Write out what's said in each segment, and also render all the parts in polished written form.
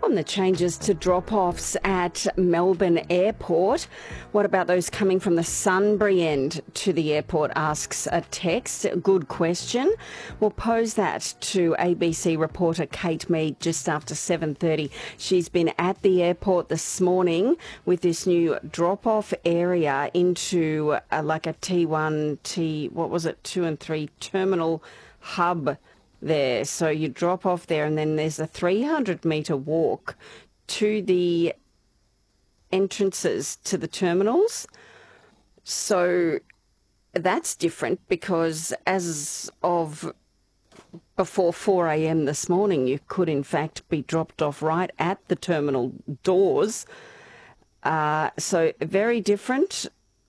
On the changes to drop-offs at Melbourne Airport, what about those coming from the Sunbury end to the airport, asks a text. Good question. We'll pose that to ABC reporter Kate Mead just after 7:30. She's been at the airport this morning with this new drop-off area into like a T1, 2 and 3 terminal hub there. So you drop off there and then there's a 300-metre walk to the entrances to the terminals. So that's different because as of before 4 a.m. this morning, you could in fact be dropped off right at the terminal doors. So very different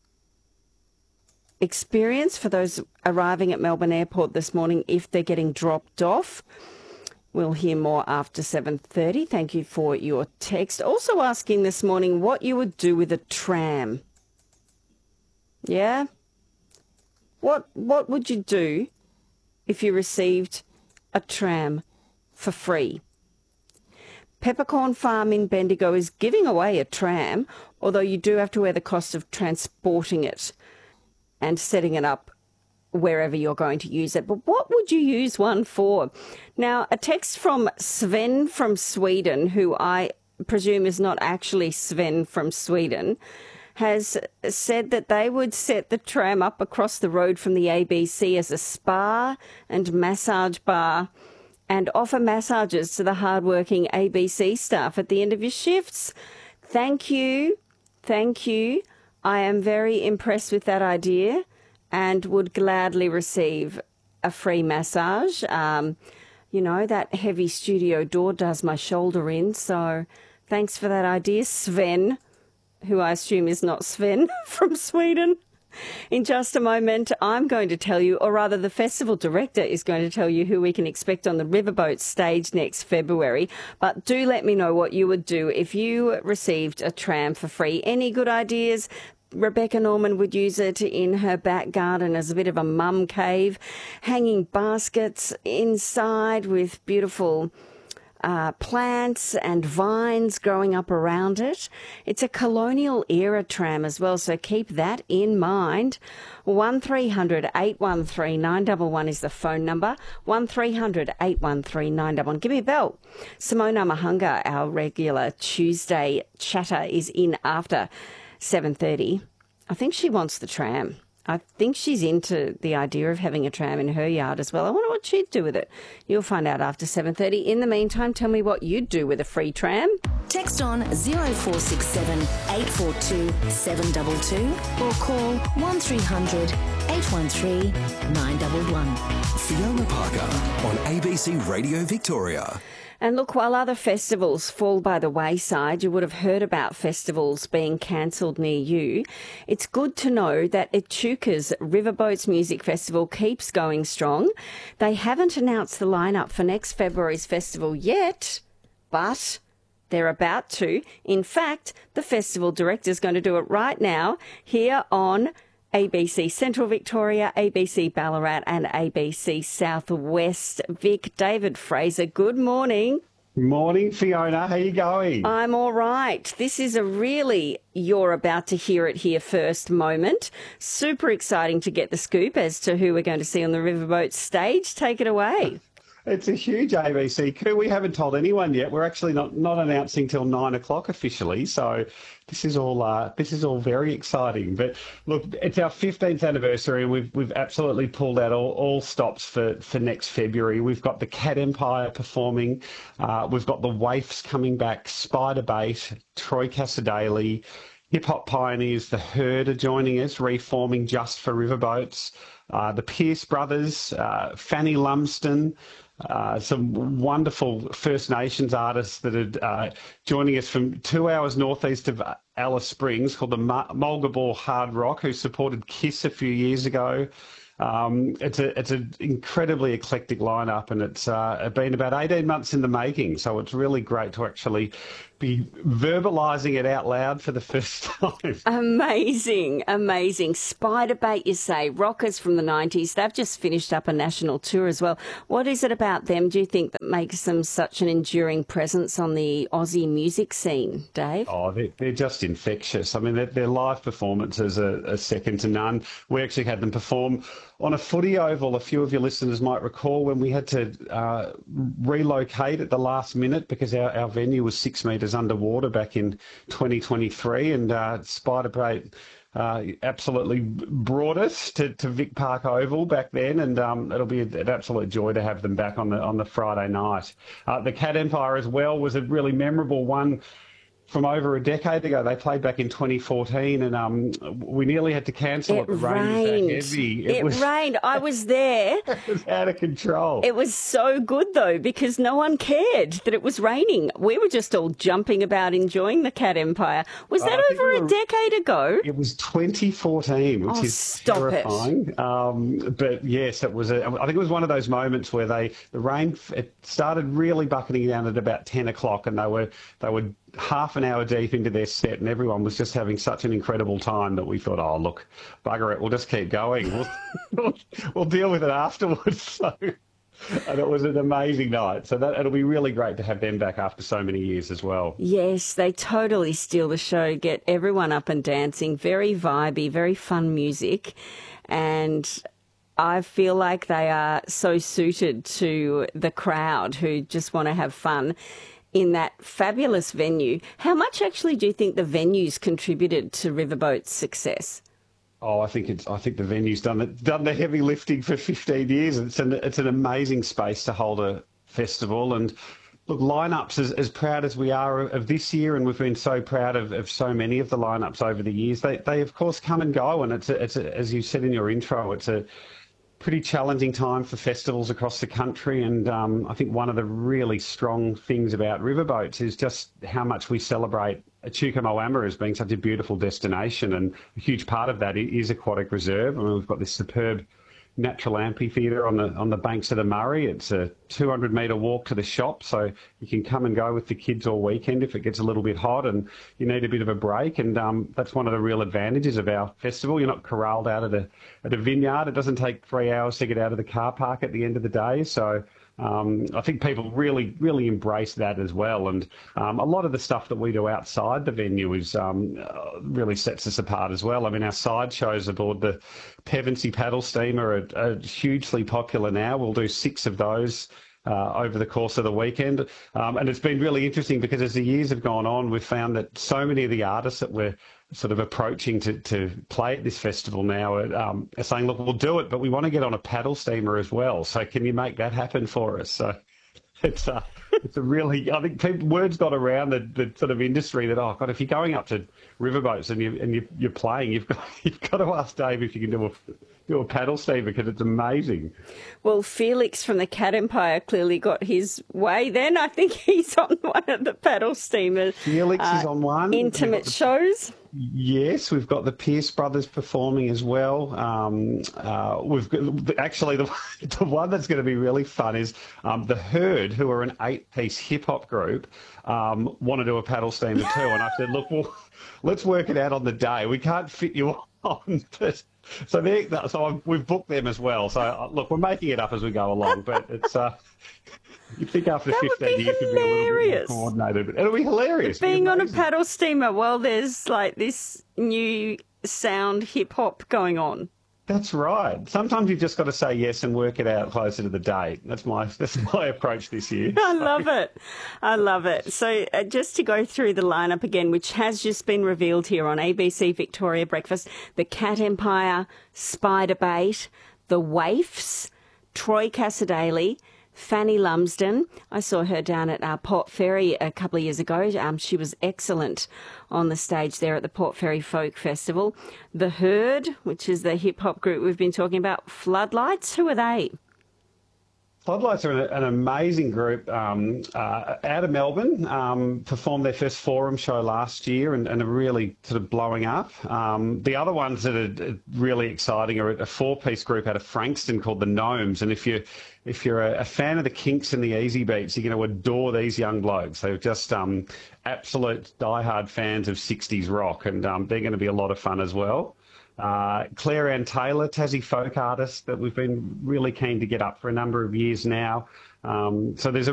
experience for those arriving at Melbourne Airport this morning if they're getting dropped off. We'll hear more after 7:30. Thank you for your text. Also asking this morning what you would do with a tram. Yeah? What would you do if you received a tram for free? Peppercorn Farm in Bendigo is giving away a tram, although you do have to wear the cost of transporting it and setting it up wherever you're going to use it. But what would you use one for? Now, a text from Sven from Sweden, who I presume is not actually Sven from Sweden, has said that they would set the tram up across the road from the ABC as a spa and massage bar and offer massages to the hardworking ABC staff at the end of your shifts. Thank you. Thank you. I am very impressed with that idea and would gladly receive a free massage. You know, that heavy studio door does my shoulder in, so thanks for that idea, Sven, who I assume is not Sven from Sweden. In just a moment, I'm going to tell you, or rather the festival director is going to tell you who we can expect on the Riverboat stage next February. But do let me know what you would do if you received a tram for free. Any good ideas? Rebecca Norman would use it in her back garden as a bit of a mum cave, hanging baskets inside with beautiful plants and vines growing up around it. It's a colonial era tram as well, so keep that in mind. 1300 813 911 is the phone number. 1300 813 911. Give me a bell. Simona Mahunga, our regular Tuesday chatter, is in after 7:30. I think she wants the tram. I think she's into the idea of having a tram in her yard as well. I wonder what she'd do with it. You'll find out after 7:30. In the meantime, tell me what you'd do with a free tram. Text on 0467 842 722 or call 1300 813 911. Fiona Parker on ABC Radio Victoria. And look, while other festivals fall by the wayside, you would have heard about festivals being cancelled near you. It's good to know that Echuca's Riverboats Music Festival keeps going strong. They haven't announced the lineup for next February's festival yet, but they're about to. In fact, the festival director is going to do it right now here on ABC Central Victoria, ABC Ballarat and ABC South West. Vic, David Fraser, good morning. Morning, Fiona. How you going? I'm all right. This is a really you're about to hear it here first moment. Super exciting to get the scoop as to who we're going to see on the Riverboat stage. Take it away. It's a huge ABC coup. We haven't told anyone yet. We're actually not announcing till 9 o'clock officially. So this is all very exciting. But look, it's our 15th anniversary, and we've absolutely pulled out all stops for next February. We've got the Cat Empire performing. We've got the Waifs coming back, Spider Bait, Troy Cassadaly, Hip Hop Pioneers, The Herd are joining us, reforming just for riverboats. The Pierce Brothers, Fanny Lumsden, some wonderful First Nations artists that are joining us from 2 hours northeast of Alice Springs, called the Mulgabor Hard Rock, who supported KISS a few years ago. It's an incredibly eclectic lineup, and it's been about 18 months in the making. So it's really great to actually be verbalising it out loud for the first time. Amazing, amazing. Spiderbait, you say, rockers from the 90s. They've just finished up a national tour as well. What is it about them, do you think, that makes them such an enduring presence on the Aussie music scene, Dave? Oh, they're just infectious. I mean, their live performances are second to none. We actually had them perform on a footy oval. A few of your listeners might recall when we had to relocate at the last minute because our venue was 6 metres underwater back in 2023, and Spiderbait absolutely brought us to Vic Park Oval back then, and it'll be an absolute joy to have them back on the Friday night. The Cat Empire as well was a really memorable one from over a decade ago. They played back in 2014, and we nearly had to cancel it. The rain was that heavy. It rained. I was there. It was out of control. It was so good, though, because no one cared that it was raining. We were just all jumping about enjoying the Cat Empire. Was that over a decade ago? It was 2014, which is terrifying. But yes, it was. I think it was one of those moments where the rain it started really bucketing down at about 10 o'clock, and they were half an hour deep into their set, and everyone was just having such an incredible time that we thought, oh, look, bugger it, we'll just keep going. We'll deal with it afterwards. So, and it was an amazing night. So it'll be really great to have them back after so many years as well. Yes, they totally steal the show, get everyone up and dancing, very vibey, very fun music. And I feel like they are so suited to the crowd who just want to have fun in that fabulous venue. How much actually do you think the venue's contributed to Riverboat's success? Oh, I think the venue's done the heavy lifting for 15 years. It's an amazing space to hold a festival. And look, lineups, as proud as we are of this year, and we've been so proud of so many of the lineups over the years, they of course come and go. And it's as you said in your intro, it's a pretty challenging time for festivals across the country, and I think one of the really strong things about Riverboats is just how much we celebrate Echuca Moama as being such a beautiful destination, and a huge part of that is Aquatic Reserve. I mean, we've got this superb natural amphitheatre on the banks of the Murray. It's a 200-metre walk to the shop, so you can come and go with the kids all weekend if it gets a little bit hot and you need a bit of a break. And that's one of the real advantages of our festival. You're not corralled out at a vineyard. It doesn't take 3 hours to get out of the car park at the end of the day. So I think people really, really embrace that as well. And a lot of the stuff that we do outside the venue is really sets us apart as well. I mean, our side shows aboard the Pevensey paddle steamer are hugely popular now. We'll do 6 of those over the course of the weekend. And it's been really interesting because as the years have gone on, we've found that so many of the artists that we're sort of approaching to play at this festival now are saying, look, we'll do it, but we want to get on a paddle steamer as well. So can you make that happen for us? So it's a really, I think words got around the sort of industry that, oh God, if you're going up to riverboats and you're playing, you've got to ask Dave if you can do a paddle steamer because it's amazing. Well, Felix from the Cat Empire clearly got his way then. I think he's on one of the paddle steamers. Felix is on one. Intimate shows. Yes, we've got the Pierce brothers performing as well. We've got, actually the one that's going to be really fun is the Herd, who are an 8-piece hip hop group, want to do a paddle steamer too. And I said, look, well, let's work it out on the day. We can't fit you on, but so we've booked them as well. So look, we're making it up as we go along, but it's. You think after 15 years it'd be a little bit more coordinated, but it'll be hilarious. Being on a paddle steamer while there's like this new sound hip hop going on. That's right. Sometimes you've just got to say yes and work it out closer to the date. That's my approach this year. I love it. I love it. So just to go through the lineup again, which has just been revealed here on ABC Victoria Breakfast, the Cat Empire, Spiderbait, the Waifs, Troy Cassadaly, Fanny Lumsden. I saw her down at Port Fairy a couple of years ago. She was excellent on the stage there at the Port Fairy Folk Festival. The Herd, which is the hip-hop group we've been talking about. Floodlights, who are they? Floodlights are an amazing group out of Melbourne. Performed their first forum show last year and are really sort of blowing up. The other ones that are really exciting are a four-piece group out of Frankston called the Gnomes. And if you're a fan of the Kinks and the Easy Beats, you're going to adore these young blokes. They're just absolute diehard fans of 60s rock, and they're going to be a lot of fun as well. Claire Ann Taylor, Tassie folk artist that we've been really keen to get up for a number of years now. So there's